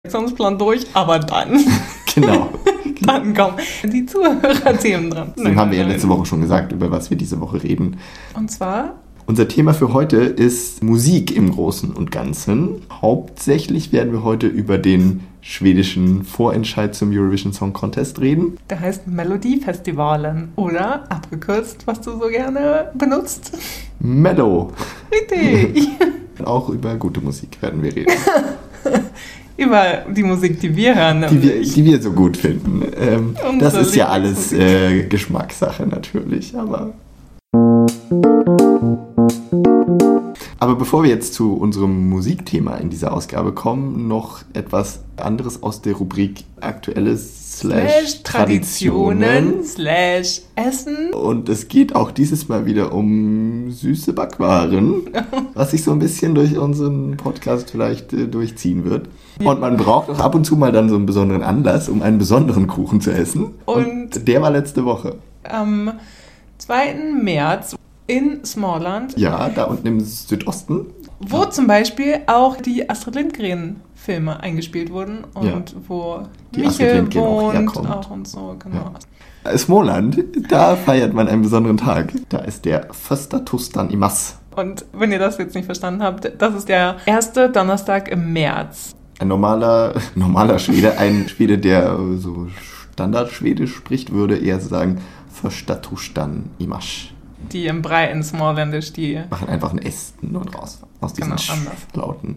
Aktionsplan durch, aber dann. Genau. Dann kommen die Zuhörerthemen dran. Deswegen haben wir ja letzte Woche schon gesagt, über was wir diese Woche reden. Und zwar? Unser Thema für heute ist Musik im Großen und Ganzen. Hauptsächlich werden wir heute über den schwedischen Vorentscheid zum Eurovision Song Contest reden. Der heißt Melodiefestivalen oder abgekürzt, was du so gerne benutzt. Mello. Richtig. Auch über gute Musik werden wir reden. Über die Musik, die wir hören. Die wir so gut finden. Das ist ja alles Geschmackssache natürlich, Aber bevor wir jetzt zu unserem Musikthema in dieser Ausgabe kommen, noch etwas anderes aus der Rubrik Aktuelles / Traditionen / Essen. Und es geht auch dieses Mal wieder um süße Backwaren, was sich so ein bisschen durch unseren Podcast vielleicht durchziehen wird. Und man braucht auch ab und zu mal dann so einen besonderen Anlass, um einen besonderen Kuchen zu essen. Und der war letzte Woche. Am 2. März in Småland. Ja, da unten im Südosten. Wo zum Beispiel auch die Astrid Lindgren-Filme eingespielt wurden und wo die Michel wohnt auch und so, genau. Ja. Småland, da feiert man einen besonderen Tag. Da ist der Första torsdagen i mars. Und wenn ihr das jetzt nicht verstanden habt, das ist der erste Donnerstag im März. Ein normaler Schwede, ein Schwede, der so Standardschwedisch spricht, würde eher sagen Första torsdagen i mars. Die im breiten Småländisch, die machen einfach ein S nur raus aus diesen Lauten.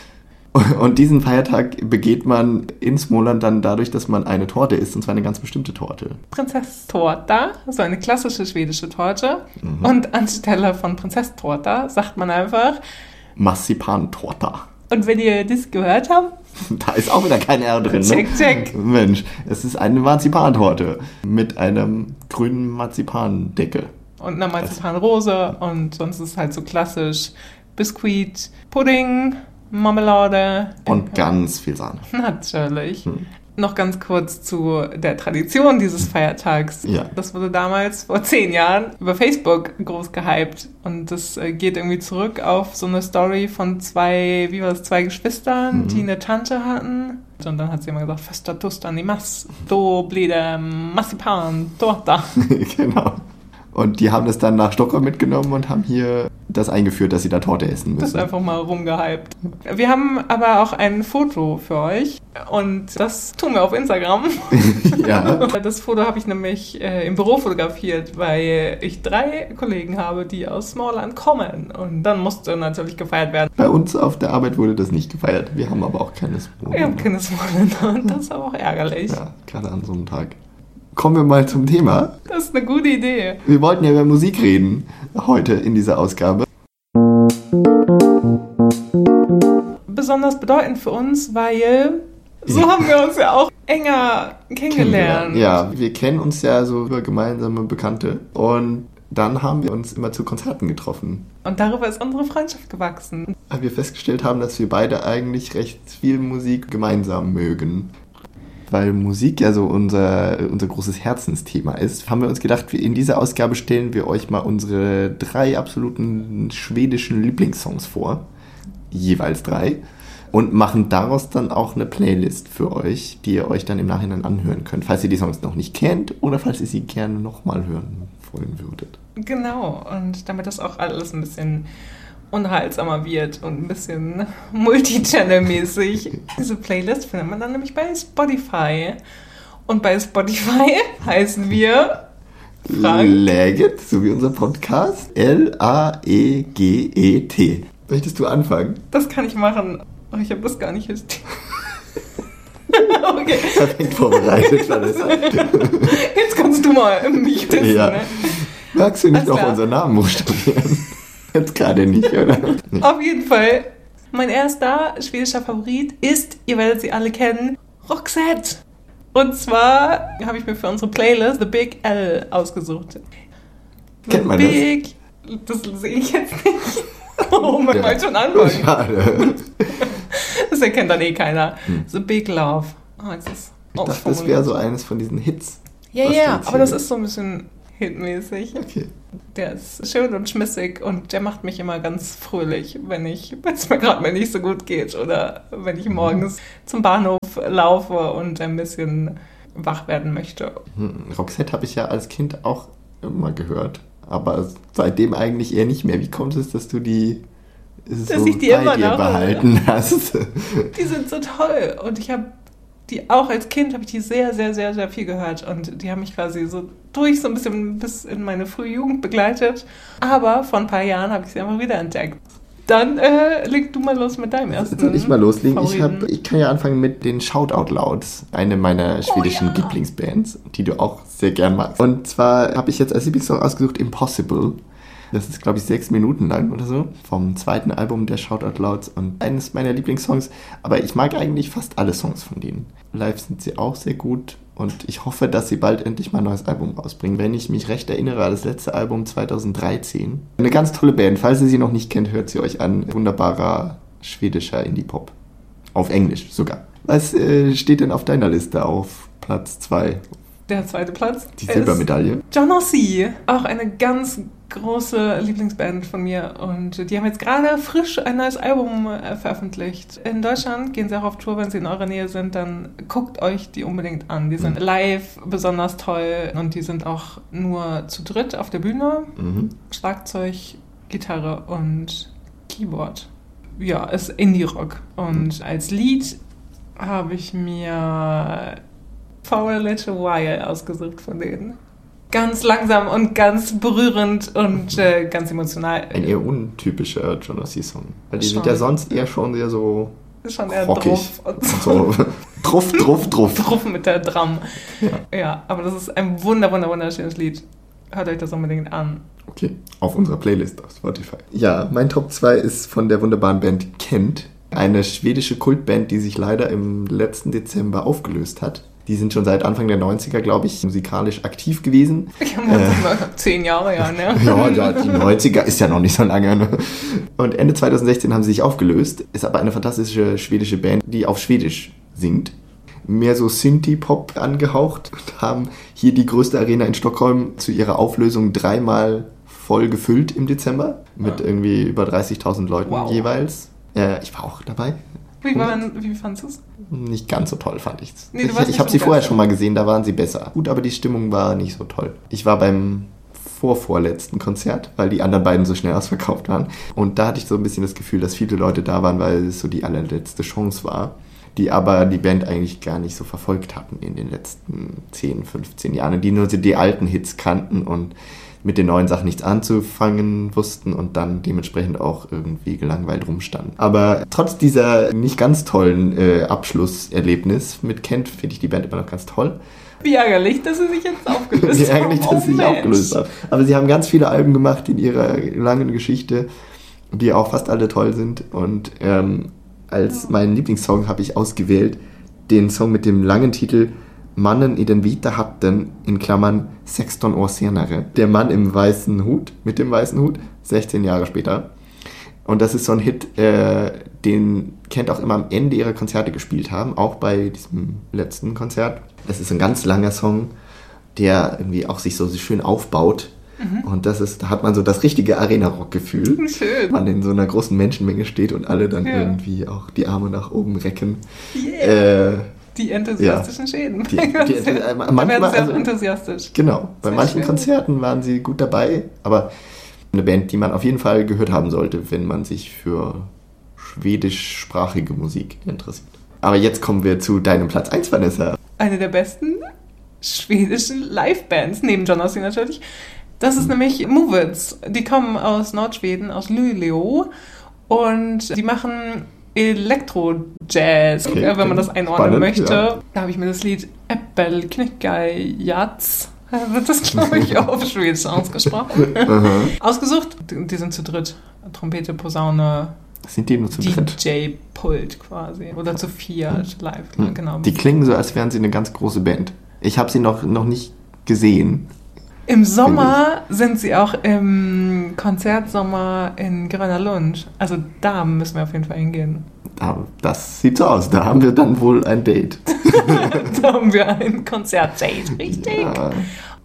Ja. Und diesen Feiertag begeht man in Småland dann dadurch, dass man eine Torte isst, und zwar eine ganz bestimmte Torte. Prinsesstårta, so eine klassische schwedische Torte. Mhm. Und anstelle von Prinsesstårta sagt man einfach Marsipantårta. Und wenn ihr das gehört habt, da ist auch wieder kein R drin. Check. Mensch, es ist eine Marzipantorte mit einem grünen Marzipandeckel. Und eine Marzipanrose und sonst ist es halt so klassisch Biskuit, Pudding, Marmelade. Und ganz viel Sahne. Natürlich. Noch ganz kurz zu der Tradition dieses Feiertags. Ja. Das wurde damals vor 10 Jahren über Facebook groß gehypt. Und das geht irgendwie zurück auf so eine Story von zwei Geschwistern, die eine Tante hatten. Und dann hat sie immer gesagt, Första torsdagen i mars, då blir det marsipantårta. Genau. Und die haben das dann nach Stockholm mitgenommen und haben hier das eingeführt, dass sie da Torte essen müssen. Das ist einfach mal rumgehypt. Wir haben aber auch ein Foto für euch und das tun wir auf Instagram. Ja. Das Foto habe ich nämlich im Büro fotografiert, weil ich 3 Kollegen habe, die aus Småland kommen. Und dann musste natürlich gefeiert werden. Bei uns auf der Arbeit wurde das nicht gefeiert. Wir haben aber auch keine Småländer. Wir haben keine Småländer und das ist aber auch ärgerlich. Ja, gerade an so einem Tag. Kommen wir mal zum Thema. Das ist eine gute Idee. Wir wollten ja über Musik reden, heute in dieser Ausgabe. Besonders bedeutend für uns, weil so haben wir uns ja auch enger kennengelernt. Ja, wir kennen uns ja so über gemeinsame Bekannte und dann haben wir uns immer zu Konzerten getroffen. Und darüber ist unsere Freundschaft gewachsen. Weil wir festgestellt haben, dass wir beide eigentlich recht viel Musik gemeinsam mögen. Weil Musik ja so unser großes Herzensthema ist, haben wir uns gedacht, in dieser Ausgabe stellen wir euch mal unsere 3 absoluten schwedischen Lieblingssongs vor. Jeweils 3. Und machen daraus dann auch eine Playlist für euch, die ihr euch dann im Nachhinein anhören könnt, falls ihr die Songs noch nicht kennt oder falls ihr sie gerne nochmal hören wollen würdet. Genau, und damit das auch alles ein bisschen unheilsamer wird und ein bisschen Multi-Channel-mäßig. Diese Playlist findet man dann nämlich bei Spotify. Und bei Spotify heißen wir Läget, so wie unser Podcast. Laeget. Möchtest du anfangen? Das kann ich machen. Oh, ich habe das gar nicht jetzt. Okay. Perfekt vorbereitet, Vanessa. Jetzt kannst du mal mich testen. Ja. Ne? Magst du nicht auch unseren Namen buchstabieren? Jetzt gerade nicht, oder? Nee. Auf jeden Fall. Mein erster schwedischer Favorit ist, ihr werdet sie alle kennen, Roxette. Und zwar habe ich mir für unsere Playlist The Big L ausgesucht. Kennt man das? Das sehe ich jetzt nicht. Oh, man wollte schon anfangen. Schade. Das erkennt dann keiner. The Big Love. Ich dachte, das wäre so eines von diesen Hits. Ja, aber das ist so ein bisschen hitmäßig. Okay. Der ist schön und schmissig und der macht mich immer ganz fröhlich, wenn es mir gerade mal nicht so gut geht oder wenn ich morgens zum Bahnhof laufe und ein bisschen wach werden möchte. Roxette habe ich ja als Kind auch immer gehört, aber seitdem eigentlich eher nicht mehr. Wie kommt es, dass du die ich die immer noch behalten hast? Die sind so toll und ich habe die auch als Kind habe ich die sehr, sehr, sehr, sehr viel gehört und die haben mich quasi so ein bisschen bis in meine frühe Jugend begleitet. Aber vor ein paar Jahren habe ich sie einfach wieder entdeckt. Dann leg du mal los mit deinem ersten. Soll ich mal loslegen? Favoriten. Ich kann ja anfangen mit den Shoutout Louds, eine meiner schwedischen Lieblingsbands, die du auch sehr gern magst. Und zwar habe ich jetzt als Lieblingssong ausgesucht Impossible. Das ist, glaube ich, 6 Minuten lang oder so. Vom zweiten Album der Shoutout Louds und eines meiner Lieblingssongs. Aber ich mag eigentlich fast alle Songs von denen. Live sind sie auch sehr gut und ich hoffe, dass sie bald endlich mal ein neues Album rausbringen. Wenn ich mich recht erinnere, das letzte Album 2013. Eine ganz tolle Band. Falls ihr sie noch nicht kennt, hört sie euch an. Wunderbarer schwedischer Indie-Pop. Auf Englisch sogar. Was steht denn auf deiner Liste auf Platz 2? Der zweite Platz. Die Silbermedaille. John C. Auch eine ganz große Lieblingsband von mir und die haben jetzt gerade frisch ein neues Album veröffentlicht. In Deutschland gehen sie auch auf Tour, wenn sie in eurer Nähe sind, dann guckt euch die unbedingt an. Die sind live besonders toll und die sind auch nur zu dritt auf der Bühne. Schlagzeug, Gitarre und Keyboard. Ja, ist Indie-Rock. Und als Lied habe ich mir For a Little While ausgesucht von denen. Ganz langsam und ganz berührend und ganz emotional. Ein eher untypischer John C-Song. Weil die sind ja sonst eher schon sehr so ist schon eher rockig. Druff. Und so. Druff. Druff mit der Drum. Ja, aber das ist ein wunderschönes Lied. Hört euch das unbedingt an. Okay, auf unserer Playlist auf Spotify. Ja, mein Top 2 ist von der wunderbaren Band Kent. Eine schwedische Kultband, die sich leider im letzten Dezember aufgelöst hat. Die sind schon seit Anfang der 90er, glaube ich, musikalisch aktiv gewesen. Ich habe mal 10 Jahre, ja, ne? Ja, die 90er ist ja noch nicht so lange. Ne? Und Ende 2016 haben sie sich aufgelöst. Ist aber eine fantastische schwedische Band, die auf Schwedisch singt. Mehr so Synthie-Pop angehaucht. Und haben hier die größte Arena in Stockholm zu ihrer Auflösung 3-mal voll gefüllt im Dezember. Mit irgendwie über 30.000 Leuten jeweils. Ich war auch dabei. Wie fandest du es? Nicht ganz so toll, fand ich es. Nee, ich habe sie vorher schon mal gesehen, da waren sie besser. Gut, aber die Stimmung war nicht so toll. Ich war beim vorletzten Konzert, weil die anderen beiden so schnell ausverkauft waren. Und da hatte ich so ein bisschen das Gefühl, dass viele Leute da waren, weil es so die allerletzte Chance war, die aber die Band eigentlich gar nicht so verfolgt hatten in den letzten 10, 15 Jahren. Und die nur so die alten Hits kannten und mit den neuen Sachen nichts anzufangen wussten und dann dementsprechend auch irgendwie gelangweilt rumstanden. Aber trotz dieser nicht ganz tollen Abschlusserlebnis mit Kent finde ich die Band immer noch ganz toll. Wie ärgerlich, dass sie sich jetzt aufgelöst haben. Wie ärgerlich, dass sie sich aufgelöst haben. Aber sie haben ganz viele Alben gemacht in ihrer langen Geschichte, die auch fast alle toll sind. Und als meinen Lieblingssong habe ich ausgewählt den Song mit dem langen Titel Mannen i den vita hatten, in Klammern 16 år senare. Der Mann im weißen Hut, mit dem weißen Hut, 16 Jahre später. Und das ist so ein Hit, den Kent auch immer am Ende ihrer Konzerte gespielt haben, auch bei diesem letzten Konzert. Das ist ein ganz langer Song, der irgendwie auch sich so schön aufbaut. Und da hat man so das richtige Arena-Rock-Gefühl. Schön. Man in so einer großen Menschenmenge steht und alle dann irgendwie auch die Arme nach oben recken. Die enthusiastischen Schäden. Manchmal werden sie auch enthusiastisch. Genau. Bei manchen Konzerten waren sie gut dabei, aber eine Band, die man auf jeden Fall gehört haben sollte, wenn man sich für schwedischsprachige Musik interessiert. Aber jetzt kommen wir zu deinem Platz 1, Vanessa. Eine der besten schwedischen Live-Bands, neben John C. natürlich. Das ist nämlich Movits. Die kommen aus Nordschweden, aus Luleå. Und die machen Elektro-Jazz, wenn man das einordnen möchte. Ja. Da habe ich mir das Lied Äppelknyckarjats, wird das, glaube ich, auf Schwedisch ausgesprochen, ausgesucht. Die sind zu dritt. Trompete, Posaune, sind die nur zu dritt? DJ-Pult quasi. Oder zu viert live. Genau. Die klingen so, als wären sie eine ganz große Band. Ich habe sie noch nicht gesehen. Im Sommer sind sie auch im Konzertsommer in Gröna Lund. Also da müssen wir auf jeden Fall hingehen. Das sieht so aus. Da haben wir dann wohl ein Date. Da haben wir ein Konzertdate, richtig. Ja.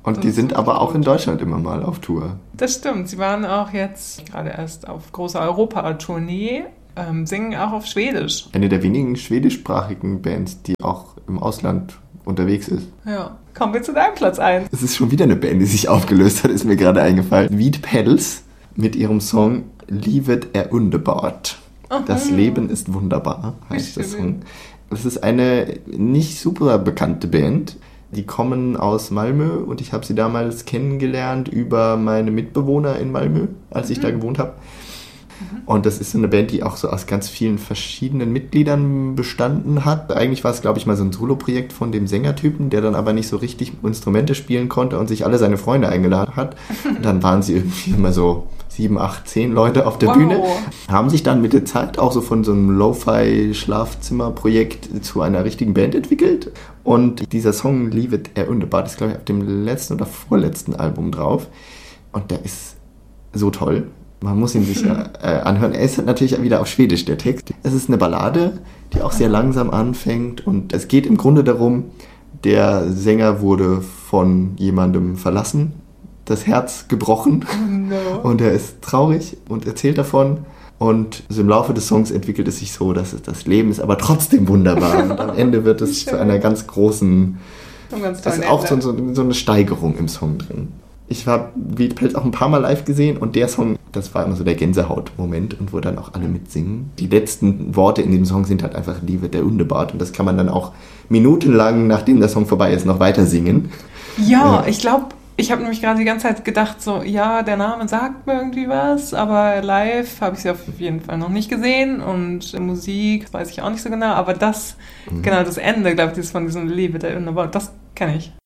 Und die sind aber auch in Deutschland immer mal auf Tour. Das stimmt. Sie waren auch jetzt gerade erst auf großer Europa-Tournee, singen auch auf Schwedisch. Eine der wenigen schwedischsprachigen Bands, die auch im Ausland unterwegs ist. Ja. Kommen wir zu deinem Platz 1. Es ist schon wieder eine Band, die sich aufgelöst hat, ist mir gerade eingefallen. Weed Pedals mit ihrem Song Livet är underbart. Das Leben ist wunderbar, heißt der Song. Das ist eine nicht super bekannte Band. Die kommen aus Malmö und ich habe sie damals kennengelernt über meine Mitbewohner in Malmö, als ich da gewohnt habe. Und das ist so eine Band, die auch so aus ganz vielen verschiedenen Mitgliedern bestanden hat. Eigentlich war es, glaube ich, mal so ein Soloprojekt von dem Sängertypen, der dann aber nicht so richtig Instrumente spielen konnte und sich alle seine Freunde eingeladen hat. Und dann waren sie irgendwie immer so 7, 8, 10 Leute auf der Bühne. Haben sich dann mit der Zeit auch so von so einem Lo-Fi-Schlafzimmer-Projekt zu einer richtigen Band entwickelt. Und dieser Song Livet är underbart ist, glaube ich, auf dem letzten oder vorletzten Album drauf. Und der ist so toll. Man muss ihn sich anhören. Er ist natürlich wieder auf Schwedisch, der Text. Es ist eine Ballade, die auch sehr langsam anfängt. Und es geht im Grunde darum, der Sänger wurde von jemandem verlassen, das Herz gebrochen. Oh no. Und er ist traurig und erzählt davon. Und so im Laufe des Songs entwickelt es sich so, dass das Leben ist aber trotzdem wunderbar. Und am Ende wird es zu einer ganz großen... Das ist auch so eine Steigerung im Song drin. Ich habe Weed Pedals auch ein paar Mal live gesehen und der Song, das war immer so der Gänsehaut-Moment und wo dann auch alle mitsingen. Die letzten Worte in dem Song sind halt einfach Livet är underbart und das kann man dann auch minutenlang, nachdem der Song vorbei ist, noch weiter singen. Ja, ich glaube, ich habe nämlich gerade die ganze Zeit gedacht, so, ja, der Name sagt mir irgendwie was, aber live habe ich sie auf jeden Fall noch nicht gesehen und Musik weiß ich auch nicht so genau, aber das, genau das Ende, glaube ich, das von diesem Livet är underbart, das kenne ich.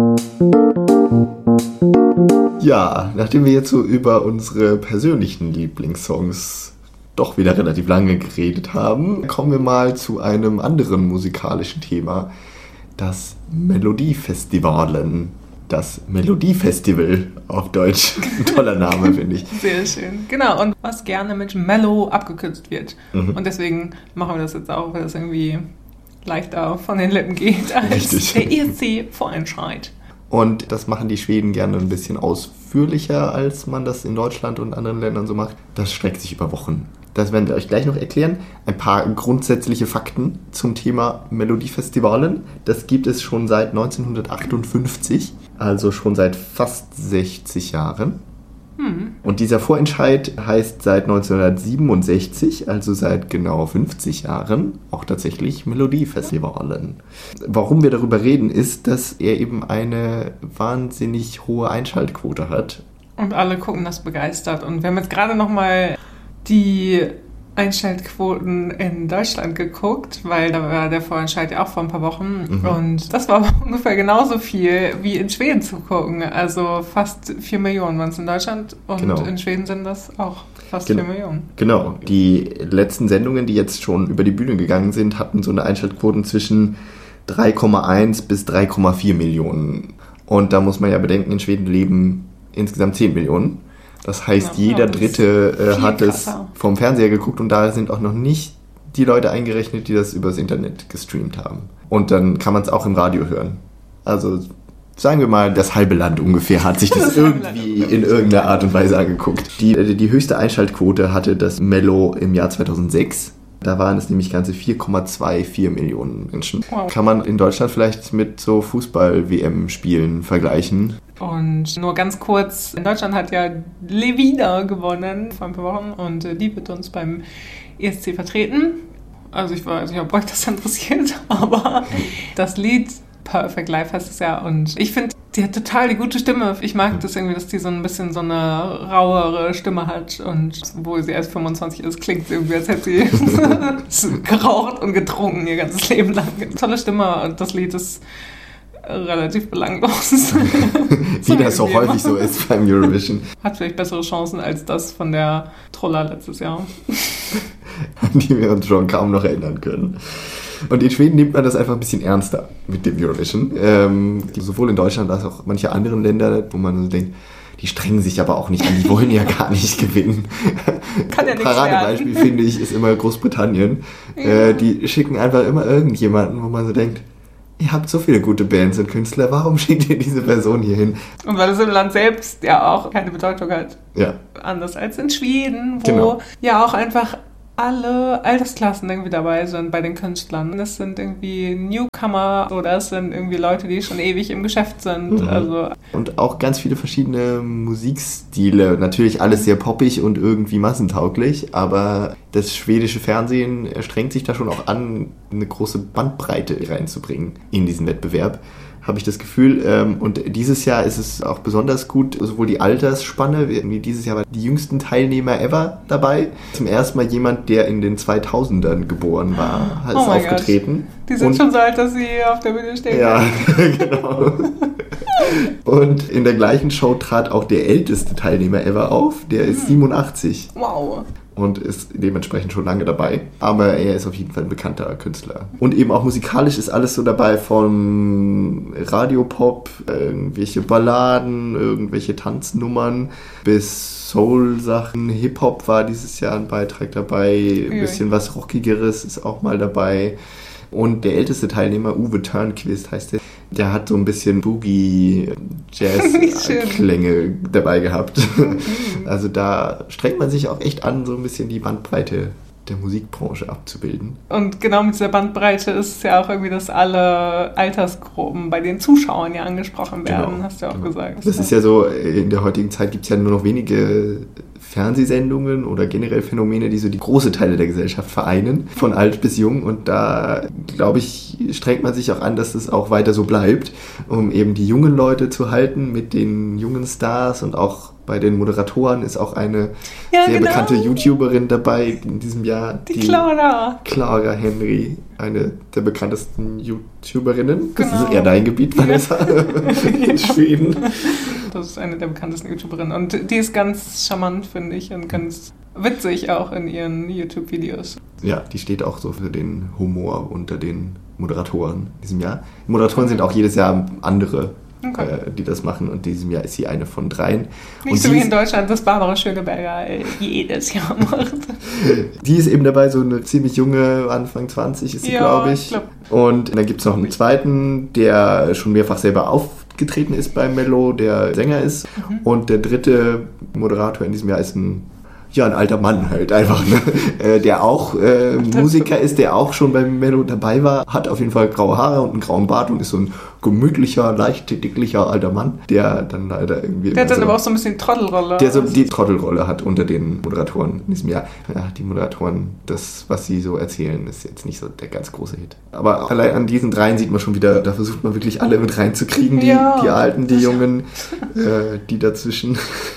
Ja, nachdem wir jetzt so über unsere persönlichen Lieblingssongs doch wieder relativ lange geredet haben, kommen wir mal zu einem anderen musikalischen Thema, das Melodiefestivalen. Das Melodiefestival auf Deutsch. Ein toller Name, finde ich. Sehr schön. Genau, und was gerne mit Mello abgekürzt wird. Und deswegen machen wir das jetzt auch, weil das irgendwie leichter von den Lippen geht als richtig. Der ESC-Vorentscheid. Und das machen die Schweden gerne ein bisschen ausführlicher, als man das in Deutschland und anderen Ländern so macht. Das streckt sich über Wochen. Das werden wir euch gleich noch erklären. Ein paar grundsätzliche Fakten zum Thema Melodiefestivalen. Das gibt es schon seit 1958, also schon seit fast 60 Jahren. Und dieser Vorentscheid heißt seit 1967, also seit genau 50 Jahren, auch tatsächlich Melodiefestivalen. Warum wir darüber reden, ist, dass er eben eine wahnsinnig hohe Einschaltquote hat. Und alle gucken das begeistert. Und wir haben jetzt gerade nochmal die Einschaltquoten in Deutschland geguckt, weil da war der Vorentscheid ja auch vor ein paar Wochen und das war ungefähr genauso viel wie in Schweden zu gucken, also fast 4 Millionen waren es in Deutschland und in Schweden sind das auch fast 4 Millionen. Genau, die letzten Sendungen, die jetzt schon über die Bühne gegangen sind, hatten so eine Einschaltquoten zwischen 3,1 bis 3,4 Millionen und da muss man ja bedenken, in Schweden leben insgesamt 10 Millionen. Das heißt, jeder Dritte hat es vom Fernseher geguckt und da sind auch noch nicht die Leute eingerechnet, die das übers Internet gestreamt haben. Und dann kann man es auch im Radio hören. Also sagen wir mal, das halbe Land ungefähr hat sich das irgendwie in irgendeiner Art und Weise angeguckt. Die höchste Einschaltquote hatte das Mello im Jahr 2006. Da waren es nämlich ganze 4,24 Millionen Menschen. Wow. Kann man in Deutschland vielleicht mit so Fußball-WM-Spielen vergleichen. Und nur ganz kurz, in Deutschland hat ja Levina gewonnen vor ein paar Wochen und die wird uns beim ESC vertreten. Also ich weiß nicht, ob euch das interessiert, aber das Lied Perfect Life heißt es ja und ich finde, die hat total die gute Stimme. Ich mag das irgendwie, dass die so ein bisschen so eine rauere Stimme hat und obwohl sie erst 25 ist, klingt sie irgendwie, als hätte sie geraucht und getrunken ihr ganzes Leben lang. Tolle Stimme und das Lied ist relativ belanglos. Wie das so häufig so ist beim Eurovision. Hat vielleicht bessere Chancen als das von der Troller letztes Jahr. An die wir uns schon kaum noch erinnern können. Und in Schweden nimmt man das einfach ein bisschen ernster mit dem Eurovision. Sowohl in Deutschland als auch manche anderen Länder, wo man so denkt, die strengen sich aber auch nicht an, die wollen ja gar nicht gewinnen. Kann ja nichts Paradebeispiel, werden. Finde ich, ist immer Großbritannien. Die schicken einfach immer irgendjemanden, wo man so denkt, ihr habt so viele gute Bands und Künstler, warum schickt ihr diese Person hier hin? Und weil es im Land selbst ja auch keine Bedeutung hat. Ja. Anders als in Schweden, wo Genau. ja auch einfach alle Altersklassen irgendwie dabei sind bei den Künstlern. Das sind irgendwie Newcomer oder es sind irgendwie Leute, die schon ewig im Geschäft sind. Mhm. Also Und auch ganz viele verschiedene Musikstile. Natürlich alles sehr poppig und irgendwie massentauglich, aber das schwedische Fernsehen strengt sich da schon auch an, eine große Bandbreite reinzubringen in diesen Wettbewerb, habe ich das Gefühl. Und dieses Jahr ist es auch besonders gut, sowohl die Altersspanne, wie dieses Jahr waren die jüngsten Teilnehmer ever dabei. Zum ersten Mal jemand, der in den 2000ern geboren war, ist aufgetreten. Die sind schon so alt, dass sie auf der Bühne stehen. Ja, genau. Und in der gleichen Show trat auch der älteste Teilnehmer ever auf. Der ist 87. Wow. Und ist dementsprechend schon lange dabei. Aber er ist auf jeden Fall ein bekannter Künstler. Und eben auch musikalisch ist alles so dabei, von Radiopop, irgendwelche Balladen, irgendwelche Tanznummern bis Soul-Sachen. Hip-Hop war dieses Jahr ein Beitrag dabei. Ein bisschen was Rockigeres ist auch mal dabei. Und der älteste Teilnehmer, Uwe Törnqvist heißt der hat so ein bisschen Boogie-Jazz-Klänge dabei gehabt. Also da strengt man sich auch echt an, so ein bisschen die Bandbreite der Musikbranche abzubilden. Und genau mit dieser Bandbreite ist es ja auch irgendwie, dass alle Altersgruppen bei den Zuschauern ja angesprochen werden, Genau, hast du ja auch gesagt. Das ist ja so, in der heutigen Zeit gibt es ja nur noch wenige Fernsehsendungen oder generell Phänomene, die so die große Teile der Gesellschaft vereinen, von alt bis jung. Und da, glaube ich, strengt man sich auch an, dass das auch weiter so bleibt, um eben die jungen Leute zu halten mit den jungen Stars. Und auch bei den Moderatoren ist auch eine sehr bekannte YouTuberin dabei in diesem Jahr. Die Clara. Clara Henry, eine der bekanntesten YouTuberinnen. Genau. Das ist eher dein Gebiet, Vanessa, in Schweden. Das ist eine der bekanntesten YouTuberinnen. Und die ist ganz charmant, finde ich, und ganz witzig auch in ihren YouTube-Videos. Ja, die steht auch so für den Humor unter den Moderatoren in diesem Jahr. Die Moderatoren sind auch jedes Jahr andere, die das machen. Und in diesem Jahr ist sie eine von 3. Nicht und so wie in Deutschland, das Barbara Schöneberger jedes Jahr macht. Die ist eben dabei, so eine ziemlich junge, Anfang 20 ist sie, glaube ich. Und dann gibt es noch einen zweiten, der schon mehrfach selber aufgetreten ist bei Mello, der Sänger ist. Und der dritte Moderator in diesem Jahr ist ein alter Mann halt einfach, ne? Der auch Musiker ist, der auch schon beim Mello dabei war, hat auf jeden Fall graue Haare und einen grauen Bart und ist so ein gemütlicher, leicht dicklicher alter Mann, der dann leider irgendwie... Der hat dann aber auch so ein bisschen Trottelrolle. Der so die Trottelrolle hat unter den Moderatoren in diesem Jahr. Ja, die Moderatoren, das, was sie so erzählen, ist jetzt nicht so der ganz große Hit. Aber allein an diesen 3 sieht man schon wieder, da versucht man wirklich alle mit reinzukriegen, die Alten, die Jungen, die dazwischen...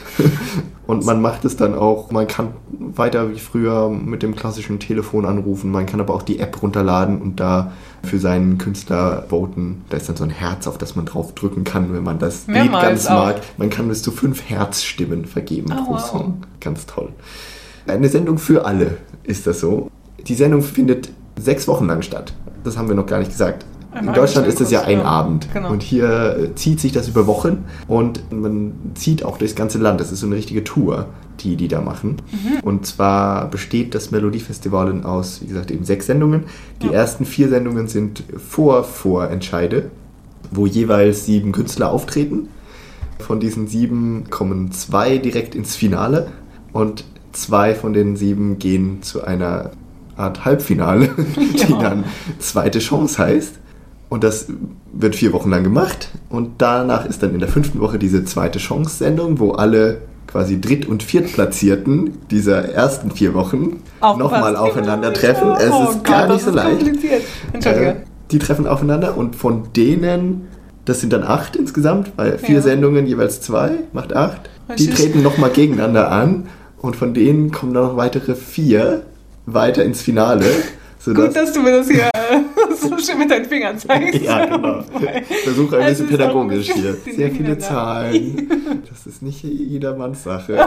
Und man macht es dann auch, man kann weiter wie früher mit dem klassischen Telefon anrufen, man kann aber auch die App runterladen und da für seinen Künstler voten. Da ist dann so ein Herz, auf das man drauf drücken kann, wenn man das Lied ganz mag. Man kann bis zu 5 Herzstimmen vergeben pro Song. Ganz toll. Eine Sendung für alle ist das so. Die Sendung findet 6 Wochen lang statt. Das haben wir noch gar nicht gesagt. In Deutschland ist es ja ein Abend. Genau. Und hier zieht sich das über Wochen und man zieht auch durchs ganze Land. Das ist so eine richtige Tour, die da machen. Und zwar besteht das Melodiefestival aus, wie gesagt, eben 6 Sendungen. Die ersten 4 Sendungen sind Vorentscheide, wo jeweils 7 Künstler auftreten. Von diesen 7 kommen 2 direkt ins Finale und 2 von den 7 gehen zu einer Art Halbfinale, die dann zweite Chance heißt. Und das wird 4 Wochen lang gemacht. Und danach ist dann in der 5. Woche diese zweite Chance-Sendung, wo alle quasi Dritt- und Viertplatzierten dieser ersten 4 Wochen nochmal aufeinandertreffen. Es ist gar nicht so leicht. Die treffen aufeinander und von denen, das sind dann 8 insgesamt, weil 4 Sendungen jeweils 2, macht 8. Die treten nochmal gegeneinander an und von denen kommen dann noch weitere 4 weiter ins Finale. Gut, dass du mir das hier so schön mit deinen Fingern zeigst. Ja, genau. Versuche ein bisschen pädagogisch hier. Sehr viele Zahlen. Das ist nicht jedermanns Sache.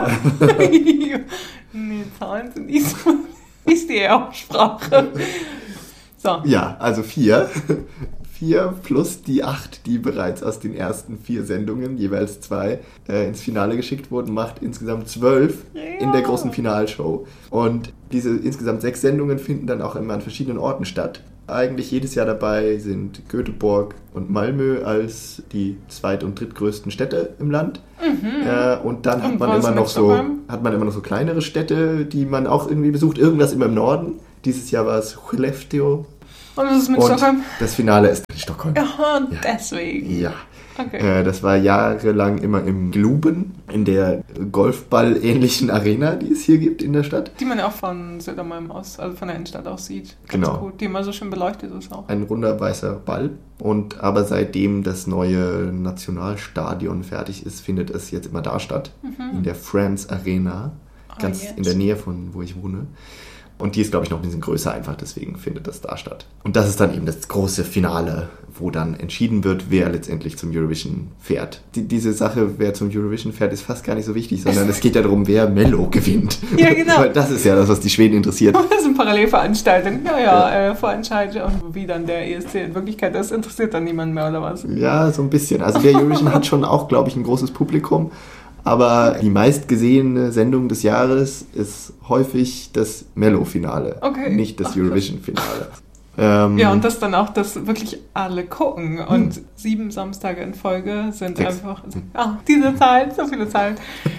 Nee, Zahlen sind nicht so. Ist die Aussprache. So. Ja, also 4. 4 plus die 8, die bereits aus den ersten 4 Sendungen, jeweils 2, ins Finale geschickt wurden, macht insgesamt 12 in der großen Finalshow. Und diese insgesamt 6 Sendungen finden dann auch immer an verschiedenen Orten statt. Eigentlich jedes Jahr dabei sind Göteborg und Malmö als die zweit- und drittgrößten Städte im Land. Und dann hat man immer noch so kleinere Städte, die man auch irgendwie besucht. Irgendwas immer im Norden. Dieses Jahr war es Skellefteå. Und was ist mit Stockholm? Das Finale ist in Stockholm. Ja, deswegen. Ja. Okay. Das war jahrelang immer im Globen, in der Golfball-ähnlichen Arena, die es hier gibt in der Stadt. Die man ja auch von Södermalm aus, also von der Innenstadt aus sieht. Ganz genau. gut. Die immer so schön beleuchtet ist auch. Ein runder weißer Ball. Aber seitdem das neue Nationalstadion fertig ist, findet es jetzt immer da statt. In der France Arena. Ganz in der Nähe von wo ich wohne. Und die ist, glaube ich, noch ein bisschen größer einfach, deswegen findet das da statt. Und das ist dann eben das große Finale, wo dann entschieden wird, wer letztendlich zum Eurovision fährt. Diese Sache, wer zum Eurovision fährt, ist fast gar nicht so wichtig, sondern es geht ja darum, wer Mello gewinnt. Ja, genau. Weil das ist ja das, was die Schweden interessiert. Das sind Parallelveranstaltungen. Vorentscheide und wie dann der ESC in Wirklichkeit ist, interessiert dann niemand mehr, oder was? Ja, so ein bisschen. Also der Eurovision hat schon auch, glaube ich, ein großes Publikum. Aber die meistgesehene Sendung des Jahres ist häufig das Mello-Finale, nicht das Eurovision-Finale. Ja, und das dann auch, dass wirklich alle gucken. Und 7 Samstage in Folge sind 6. Einfach... diese Zahl, so viele Zahlen.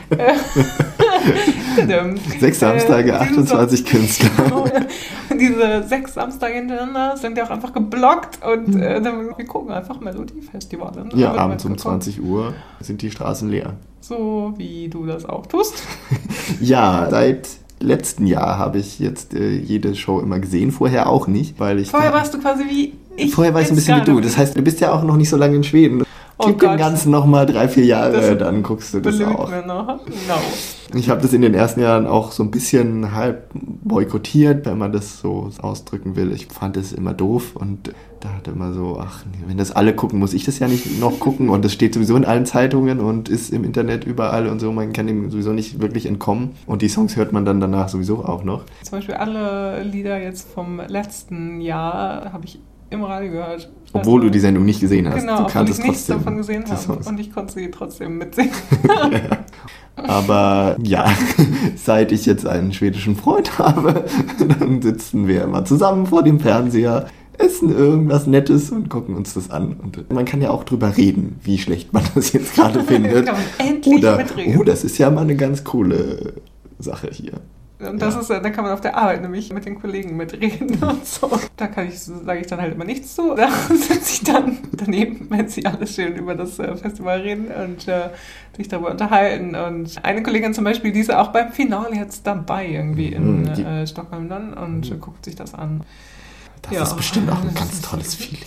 6 Samstage, 28 Künstler. Und diese 6 Samstage hintereinander sind ja auch einfach geblockt. Und wir gucken einfach Melodiefestivale. Ne? Ja, abends um 20 Uhr sind die Straßen leer. So wie du das auch tust. Ja, seit letzten Jahr habe ich jetzt jede Show immer gesehen, vorher auch nicht, weil ich... Vorher warst du quasi wie ich. Vorher war ich ein bisschen wie du, das heißt, du bist ja auch noch nicht so lange in Schweden. Gib dem Ganzen nochmal 3-4 Jahre, dann guckst du das auch. Mir noch. No. Ich habe das in den ersten Jahren auch so ein bisschen halb boykottiert, wenn man das so ausdrücken will. Ich fand es immer doof und dachte immer so, wenn das alle gucken, muss ich das ja nicht noch gucken. Und das steht sowieso in allen Zeitungen und ist im Internet überall und so. Man kann dem sowieso nicht wirklich entkommen. Und die Songs hört man dann danach sowieso auch noch. Zum Beispiel alle Lieder jetzt vom letzten Jahr habe ich im Radio gehört. Obwohl du die Sendung nicht gesehen hast. Genau, du kanntest obwohl ich nichts davon gesehen habe. Und ich konnte sie trotzdem mitsingen. Ja. Aber ja, seit ich jetzt einen schwedischen Freund habe, dann sitzen wir immer zusammen vor dem Fernseher, essen irgendwas Nettes und gucken uns das an. Und man kann ja auch drüber reden, wie schlecht man das jetzt gerade findet. Kann man endlich mitreden. Das ist ja mal eine ganz coole Sache hier. Und das ist, dann kann man auf der Arbeit nämlich mit den Kollegen mitreden und so. Da sage ich dann halt immer nichts zu. Da sitze ich dann daneben, wenn sie alles schön über das Festival reden und sich darüber unterhalten. Und eine Kollegin zum Beispiel, die ist auch beim Finale jetzt dabei irgendwie in Stockholm dann und guckt sich das an. Das ist bestimmt auch ein ganz tolles Feeling.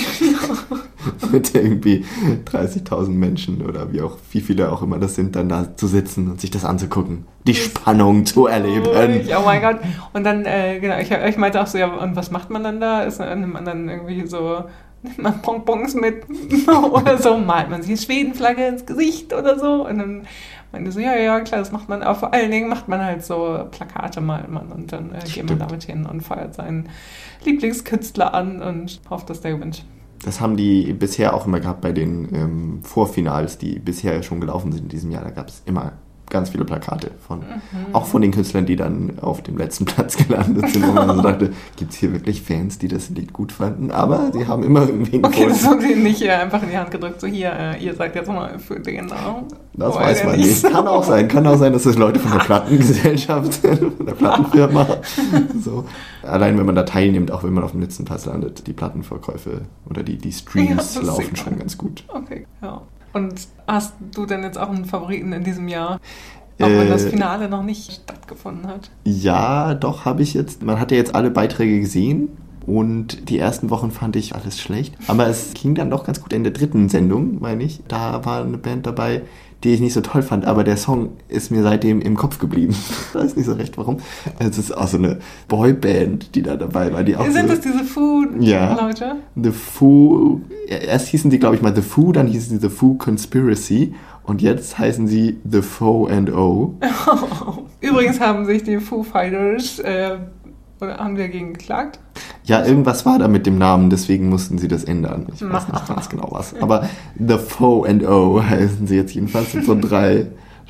Mit irgendwie 30.000 Menschen oder wie viele auch immer das sind, dann da zu sitzen und sich das anzugucken. Die Spannung zu erleben. Oh mein Gott. Und dann, genau, ich meinte auch so, ja, und was macht man dann da? Nimmt man dann irgendwie so, nimmt man Bonbons mit oder so, malt man sich eine Schwedenflagge ins Gesicht oder so. Und dann meinte so, ja, klar, das macht man, aber vor allen Dingen macht man halt so Plakate, malt man und dann geht man damit hin und feiert seinen Lieblingskünstler an und hofft, dass der gewinnt. Das haben die bisher auch immer gehabt bei den Vorfinals, die bisher schon gelaufen sind in diesem Jahr. Da gab es immer ganz viele Plakate auch von den Künstlern, die dann auf dem letzten Platz gelandet sind. Und man so dachte, gibt es hier wirklich Fans, die das Lied gut fanden? Aber sie haben immer irgendwie Okay, das haben sie nicht einfach in die Hand gedrückt, so hier, ihr sagt jetzt mal für den Namen. Das weiß man nicht. Kann auch sein, dass das Leute von der Plattengesellschaft, von der Plattenfirma. So. Allein wenn man da teilnimmt, auch wenn man auf dem letzten Platz landet, die Plattenverkäufe oder die Streams laufen schon ganz gut. Okay, ja. Und hast du denn jetzt auch einen Favoriten in diesem Jahr? Auch wenn das Finale noch nicht stattgefunden hat. Ja, doch, habe ich jetzt. Man hat ja jetzt alle Beiträge gesehen und die ersten Wochen fand ich alles schlecht. Aber es ging dann doch ganz gut in der 3. Sendung, meine ich. Da war eine Band dabei, die ich nicht so toll fand, aber der Song ist mir seitdem im Kopf geblieben. Ich weiß nicht so recht, warum. Es ist auch so eine Boyband, die da dabei war. Die auch sind das diese Foo-Leute? Ja, The Foo. Erst hießen die, glaube ich, mal The Foo, dann hießen sie The Foo Conspiracy und jetzt heißen sie The Fo and O. Übrigens haben sich die Foo Fighters, haben die dagegen geklagt? Ja, irgendwas war da mit dem Namen, deswegen mussten sie das ändern. Ich weiß nicht ganz genau was. Aber The Fo and O heißen sie jetzt jedenfalls. Sind so 3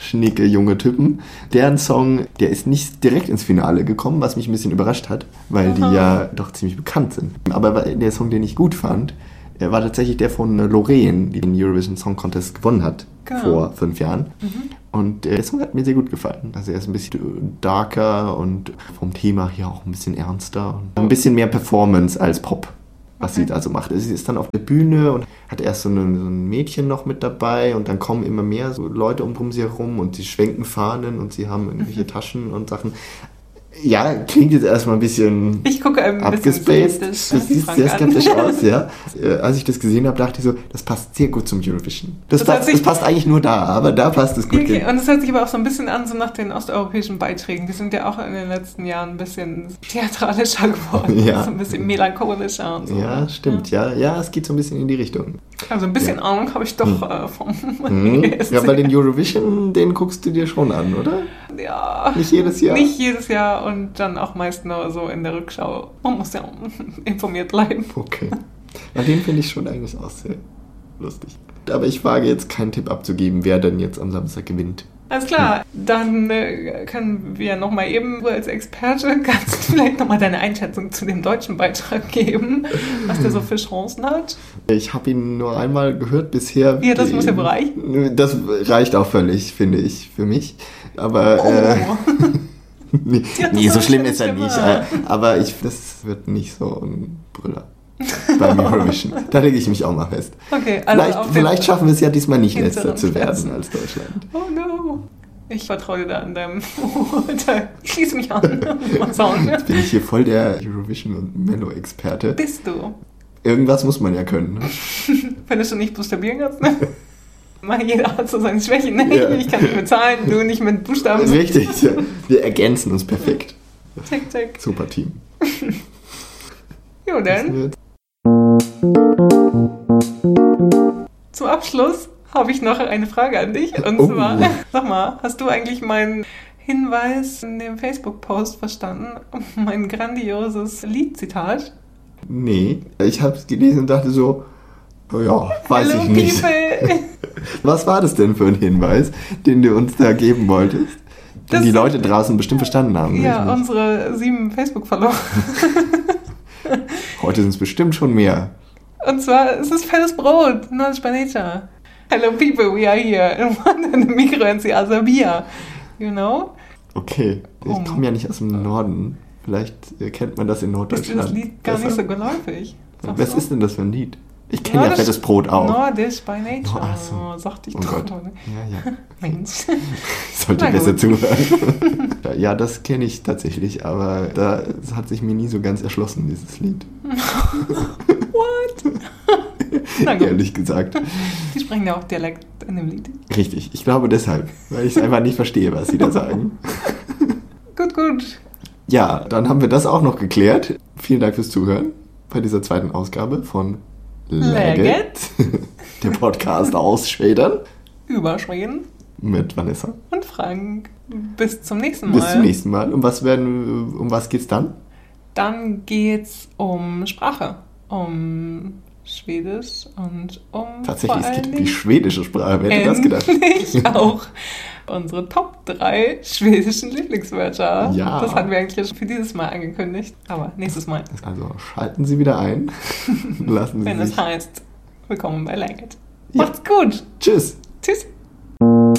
schnicke junge Typen. Deren Song, der ist nicht direkt ins Finale gekommen, was mich ein bisschen überrascht hat, weil die ja doch ziemlich bekannt sind. Aber der Song, den ich gut fand, war tatsächlich der von Loreen, die den Eurovision Song Contest gewonnen hat vor 5 Jahren. Und der Song hat mir sehr gut gefallen. Also er ist ein bisschen darker und vom Thema hier auch ein bisschen ernster. Und ein bisschen mehr Performance als Pop, was sie da so macht. Sie ist dann auf der Bühne und hat erst so ein Mädchen noch mit dabei und dann kommen immer mehr so Leute um sie herum und sie schwenken Fahnen und sie haben irgendwelche Taschen und Sachen. Ja, klingt jetzt erstmal ein bisschen ich gucke ein abgespaced. Bisschen Das sieht sehr skeptisch aus, ja. Als ich das gesehen habe, dachte ich so, das passt sehr gut zum Eurovision. Das passt eigentlich nur da, aber da passt es gut. Okay. Und es hört sich aber auch so ein bisschen an, so nach den osteuropäischen Beiträgen. Die sind ja auch in den letzten Jahren ein bisschen theatralischer geworden. Ja. So ein bisschen melancholischer und so. Ja, stimmt. Ja, es geht so ein bisschen in die Richtung. Also ein bisschen Ahnung habe ich doch vom Ja, bei den Eurovision, den guckst du dir schon an, oder? Ja. Nicht jedes Jahr? Nicht jedes Jahr und dann auch meist nur so in der Rückschau. Man muss ja informiert bleiben. Okay. Na, den finde ich schon eigentlich auch sehr lustig. Aber ich wage jetzt keinen Tipp abzugeben, wer denn jetzt am Samstag gewinnt. Alles klar, dann können wir nochmal eben als Experte kannst du vielleicht nochmal deine Einschätzung zu dem deutschen Beitrag geben, was der so für Chancen hat. Ich habe ihn nur einmal gehört bisher. Ja, das muss ja reichen. Das reicht auch völlig, finde ich, für mich. Aber nee, so schlimm ist er nicht. Aber das wird nicht so ein Brüller beim Eurovision. Da lege ich mich auch mal fest. Okay, also vielleicht schaffen wir es ja diesmal nicht letzter zu werden als Deutschland. Oh no. Ich vertraue dir da an deinem Urteil. Ich schließe mich an. Mal schauen. Jetzt bin ich hier voll der Eurovision- und Mello-Experte. Bist du? Irgendwas muss man ja können. Ne? Wenn du schon nicht buchstabieren kannst, ne? Jeder hat so seine Schwächen. Ne? Ja. Ich kann nicht mit Zahlen, du nicht mit Buchstaben. Richtig. Wir ergänzen uns perfekt. Check. Super Team. Jo, dann. Zum Abschluss habe ich noch eine Frage an dich. Und zwar, sag mal, hast du eigentlich meinen Hinweis in dem Facebook-Post verstanden? Mein grandioses Liedzitat? Nee, ich habe es gelesen und dachte so, oh ja, weiß Hello, ich nicht. People. Was war das denn für ein Hinweis, den du uns da geben wolltest? Den die Leute draußen bestimmt verstanden haben. Ja, unsere 7 Facebook-Follower. Heute sind es bestimmt schon mehr. Und zwar, es ist fettes Brot, Knowledge by Nature. Hello people, we are here. And one in the micro and the other beer. You know? Okay, ich komme ja nicht aus dem Norden. Vielleicht kennt man das in Norddeutschland. Ist das Lied gar nicht so geläufig? Was ist denn das für ein Lied? Ich kenne ja fettes Brot auch. Nordisch by Nature. Oh, sagte ich doch. Gott. Ja. Mensch. Ich sollte besser zuhören. Ja, das kenne ich tatsächlich, aber das hat sich mir nie so ganz erschlossen, dieses Lied. What? Ehrlich gesagt. Die sprechen ja auch Dialekt in dem Lied. Richtig, ich glaube deshalb, weil ich es einfach nicht verstehe, was sie da sagen. Gut. Ja, dann haben wir das auch noch geklärt. Vielen Dank fürs Zuhören bei dieser 2. Ausgabe von Legit, der Podcast aus Schweden. Über Schweden. Mit Vanessa. Und Frank. Bis zum nächsten Mal. Bis zum nächsten Mal. Um was geht's dann? Dann geht's um Sprache. Um Schwedisch und um tatsächlich, es geht um die schwedische Sprache. Wer hätte das gedacht? Ich auch. Unsere Top 3 schwedischen Lieblingswörter. Ja. Das hatten wir eigentlich schon für dieses Mal angekündigt. Aber nächstes Mal. Also schalten Sie wieder ein. Lassen Sie Wenn sich. es heißt, willkommen bei Legit. Macht's gut. Tschüss. Tschüss.